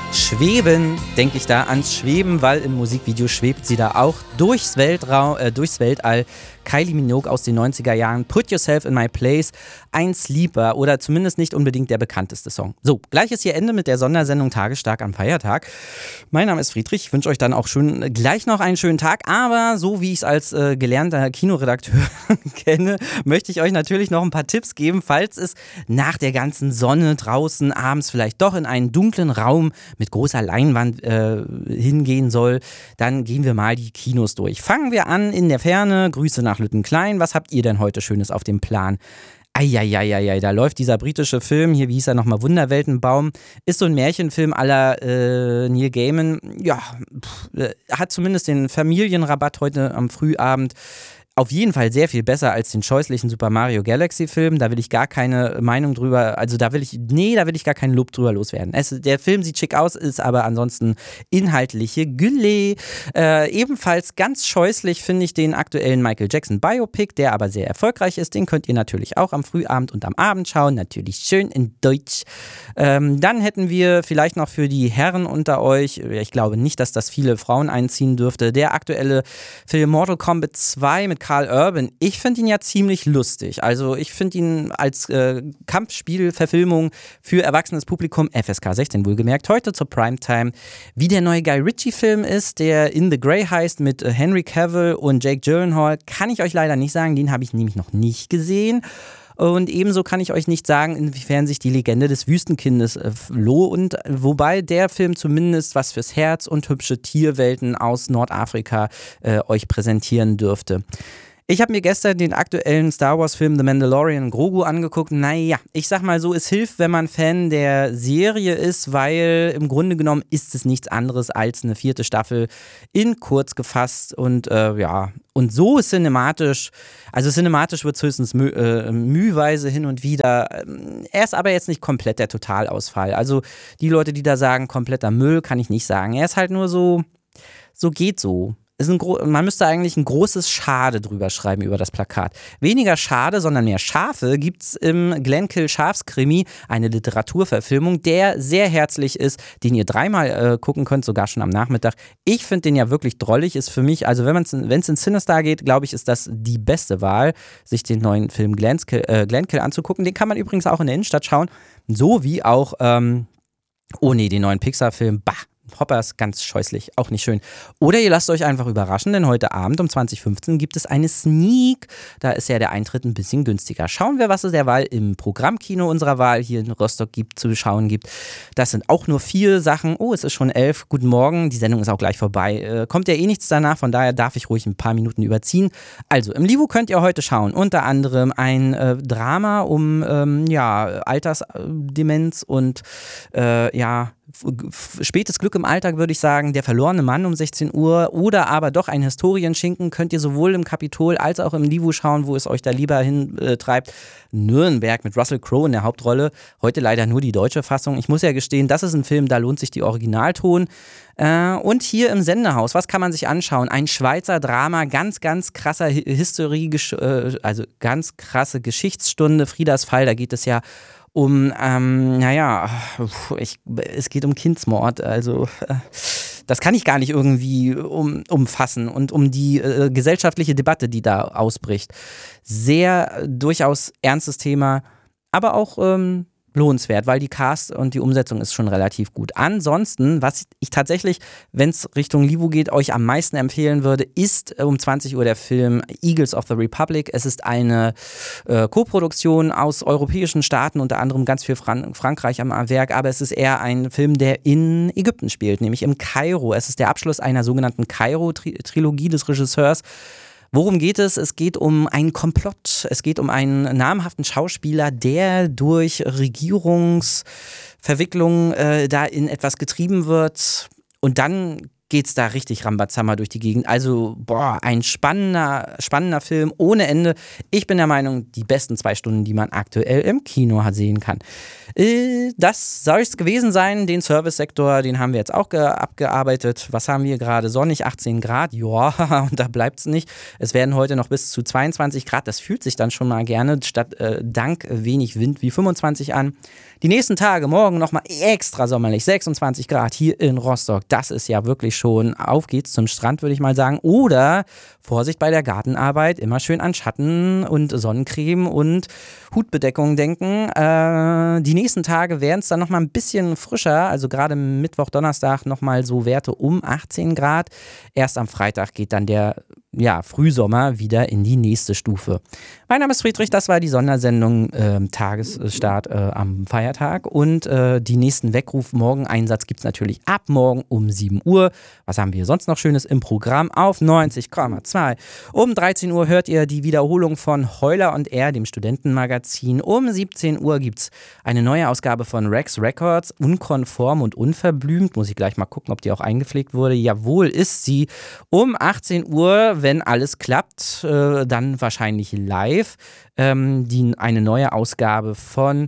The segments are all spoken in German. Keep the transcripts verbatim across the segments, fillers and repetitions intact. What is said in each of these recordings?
Schweben, denke ich da ans Schweben, weil im Musikvideo schwebt sie da auch durchs Weltraum, äh, durchs Weltall. Kylie Minogue aus den neunziger Jahren, Put Yourself in My Place, ein Sleeper oder zumindest nicht unbedingt der bekannteste Song. So, gleich ist hier Ende mit der Sondersendung Tagesstark am Feiertag. Mein Name ist Friedrich, ich wünsche euch dann auch schon gleich noch einen schönen Tag, aber so wie ich es als äh, gelernter Kinoredakteur kenne, möchte ich euch natürlich noch ein paar Tipps geben, falls es nach der ganzen Sonne draußen abends vielleicht doch in einen dunklen Raum mit großer Leinwand äh, hingehen soll, dann gehen wir mal die Kinos durch. Fangen wir an in der Ferne, Grüße nach Lüttenklein. Was habt ihr denn heute Schönes auf dem Plan? Eieieiei, da läuft dieser britische Film, hier, wie hieß er nochmal, Wunderweltenbaum, ist so ein Märchenfilm à la äh, Neil Gaiman. Ja, pff, äh, hat zumindest den Familienrabatt heute am Frühabend. Auf jeden Fall sehr viel besser als den scheußlichen Super Mario Galaxy Film. Da will ich gar keine Meinung drüber, also da will ich, nee, da will ich gar keinen Lob drüber loswerden. Es, der Film sieht schick aus, ist aber ansonsten inhaltliche Gülle. Äh, ebenfalls ganz scheußlich finde ich den aktuellen Michael Jackson Biopic, der aber sehr erfolgreich ist. Den könnt ihr natürlich auch am Frühabend und am Abend schauen. Natürlich schön in Deutsch. Ähm, dann hätten wir vielleicht noch für die Herren unter euch, ich glaube nicht, dass das viele Frauen einziehen dürfte, der aktuelle Film Mortal Kombat zwei mit Karl Urban. Ich finde ihn ja ziemlich lustig. Also ich finde ihn als äh, Kampfspielverfilmung für erwachsenes Publikum, F S K sechzehn wohlgemerkt, heute zur Primetime, wie der neue Guy Ritchie-Film ist, der In the Grey heißt mit äh, Henry Cavill und Jake Gyllenhaal, kann ich euch leider nicht sagen. Den habe ich nämlich noch nicht gesehen. Und ebenso kann ich euch nicht sagen, inwiefern sich die Legende des Wüstenkindes äh, lohnt. Wobei der Film zumindest was fürs Herz und hübsche Tierwelten aus Nordafrika äh, euch präsentieren dürfte. Ich habe mir gestern den aktuellen Star Wars Film The Mandalorian Grogu angeguckt. Naja, ich sag mal so, es hilft, wenn man Fan der Serie ist, weil im Grunde genommen ist es nichts anderes als eine vierte Staffel in kurz gefasst und äh, ja, und so cinematisch, also cinematisch wird es höchstens mü- äh, mühweise hin und wieder. Er ist aber jetzt nicht komplett der Totalausfall. Also die Leute, die da sagen, kompletter Müll, kann ich nicht sagen. Er ist halt nur so, so geht so. Ist ein gro- man müsste eigentlich ein großes Schade drüber schreiben über das Plakat. Weniger Schade, sondern mehr Schafe gibt's im Glenkill Schafskrimi, eine Literaturverfilmung, der sehr herzlich ist, den ihr dreimal äh, gucken könnt, sogar schon am Nachmittag. Ich finde den ja wirklich drollig, ist für mich, also wenn es wenn es in Cinestar geht, glaube ich, ist das die beste Wahl, sich den neuen Film Glenkill, äh, Glenkill anzugucken. Den kann man übrigens auch in der Innenstadt schauen, so wie auch, ähm, oh nee, den neuen Pixar-Film, bah. Hoppers, ganz scheußlich, auch nicht schön. Oder ihr lasst euch einfach überraschen, denn heute Abend um zwanzig Uhr fünfzehn gibt es eine Sneak. Da ist ja der Eintritt ein bisschen günstiger. Schauen wir, was es der Wahl im Programmkino unserer Wahl hier in Rostock gibt, zu schauen gibt. Das sind auch nur vier Sachen. Oh, es ist schon elf. Guten Morgen, die Sendung ist auch gleich vorbei. Äh, kommt ja eh nichts danach, von daher darf ich ruhig ein paar Minuten überziehen. Also, im Livo könnt ihr heute schauen. Unter anderem ein äh, Drama um ähm, ja, Altersdemenz und äh, ja, spätes Glück im Alltag, würde ich sagen, Der verlorene Mann um sechzehn Uhr oder aber doch ein Historienschinken, könnt ihr sowohl im Kapitol als auch im Livo schauen, wo es euch da lieber hintreibt. Nürnberg mit Russell Crowe in der Hauptrolle, heute leider nur die deutsche Fassung. Ich muss ja gestehen, das ist ein Film, da lohnt sich die Originalton. Äh, und hier im Sendehaus, was kann man sich anschauen? Ein Schweizer Drama, ganz, ganz krasser Historie, äh, also ganz krasse Geschichtsstunde, Friedas Fall, da geht es ja um, ähm, naja, ich, es geht um Kindsmord, also äh, das kann ich gar nicht irgendwie um, umfassen und um die äh, gesellschaftliche Debatte, die da ausbricht. Sehr äh, durchaus ernstes Thema, aber auch ähm, lohnenswert, weil die Cast und die Umsetzung ist schon relativ gut. Ansonsten, was ich tatsächlich, wenn es Richtung Livo geht, euch am meisten empfehlen würde, ist um zwanzig Uhr der Film Eagles of the Republic. Es ist eine äh, Koproduktion aus europäischen Staaten, unter anderem ganz viel Fran- Frankreich am Werk, aber es ist eher ein Film, der in Ägypten spielt, nämlich im Kairo. Es ist der Abschluss einer sogenannten Kairo-Trilogie des Regisseurs. Worum geht es? Es geht um einen Komplott. Es geht um einen namhaften Schauspieler, der durch Regierungsverwicklungen äh, da in etwas getrieben wird. Und dann geht's da richtig Rambazamba durch die Gegend. Also, boah, ein spannender, spannender Film ohne Ende. Ich bin der Meinung, die besten zwei Stunden, die man aktuell im Kino sehen kann. Äh, das soll es gewesen sein. Den Service-Sektor, den haben wir jetzt auch ge- abgearbeitet. Was haben wir gerade? Sonnig, achtzehn Grad. Ja, und da bleibt's nicht. Es werden heute noch bis zu zweiundzwanzig Grad. Das fühlt sich dann schon mal gerne statt äh, dank wenig Wind wie fünfundzwanzig an. Die nächsten Tage, morgen nochmal extra sommerlich, sechsundzwanzig Grad hier in Rostock. Das ist ja wirklich schon, auf geht's zum Strand, würde ich mal sagen. Oder Vorsicht bei der Gartenarbeit, immer schön an Schatten und Sonnencreme und Hutbedeckung denken. Äh, die nächsten Tage werden es dann nochmal ein bisschen frischer, also gerade Mittwoch, Donnerstag nochmal so Werte um achtzehn Grad. Erst am Freitag geht dann der ja, Frühsommer wieder in die nächste Stufe. Mein Name ist Friedrich, das war die Sondersendung äh, Tagesstart äh, am Feiertag und äh, die nächsten Weckruf-Morgen-Einsatz gibt es natürlich ab morgen um sieben Uhr. Was haben wir sonst noch Schönes im Programm? Auf neunzig Komma zwei. Um dreizehn Uhr hört ihr die Wiederholung von Heuler und Er, dem Studentenmagazin. Um siebzehn Uhr gibt es eine neue Ausgabe von Rex Records, unkonform und unverblümt. Muss ich gleich mal gucken, ob die auch eingepflegt wurde. Jawohl, ist sie. Um achtzehn Uhr, wenn alles klappt, äh, dann wahrscheinlich live, ähm, die, eine neue Ausgabe von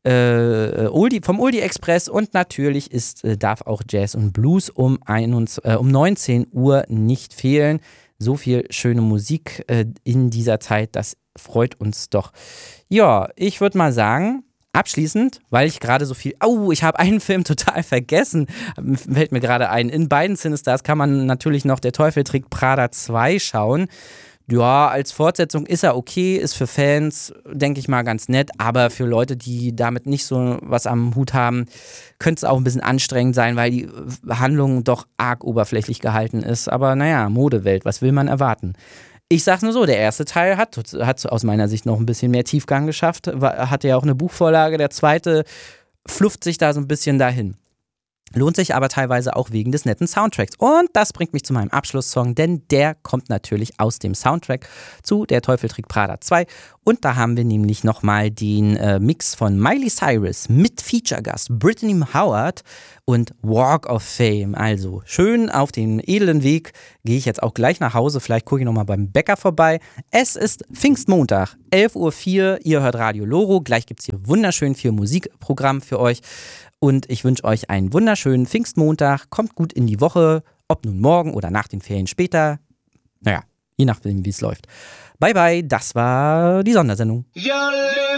äh, Oldie, vom Oldie Express und natürlich ist, äh, darf auch Jazz und Blues um, einundzwanzig, äh, um neunzehn Uhr nicht fehlen. So viel schöne Musik äh, in dieser Zeit, das freut uns doch. Ja, ich würde mal sagen, abschließend, weil ich gerade so viel, oh, ich habe einen Film total vergessen, fällt mir gerade ein. In beiden Cinestars kann man natürlich noch Der Teufel trägt Prada zwei schauen. Ja, als Fortsetzung ist er okay, ist für Fans, denke ich mal, ganz nett, aber für Leute, die damit nicht so was am Hut haben, könnte es auch ein bisschen anstrengend sein, weil die Handlung doch arg oberflächlich gehalten ist. Aber naja, Modewelt, was will man erwarten? Ich sag's nur so, der erste Teil hat, hat aus meiner Sicht noch ein bisschen mehr Tiefgang geschafft, hatte ja auch eine Buchvorlage, der zweite flufft sich da so ein bisschen dahin. Lohnt sich aber teilweise auch wegen des netten Soundtracks. Und das bringt mich zu meinem Abschlusssong, denn der kommt natürlich aus dem Soundtrack zu Der Teufel trägt Prada zwei. Und da haben wir nämlich nochmal den äh, Mix von Miley Cyrus mit Feature-Gast Brittany Howard und Walk of Fame. Also schön auf den edlen Weg gehe ich jetzt auch gleich nach Hause. Vielleicht gucke ich nochmal beim Bäcker vorbei. Es ist Pfingstmontag, elf Uhr vier. Ihr hört Radio Loro. Gleich gibt es hier wunderschön viel Musikprogramm für euch. Und ich wünsche euch einen wunderschönen Pfingstmontag. Kommt gut in die Woche, ob nun morgen oder nach den Ferien später. Naja, je nachdem, wie es läuft. Bye, bye, das war die Sondersendung.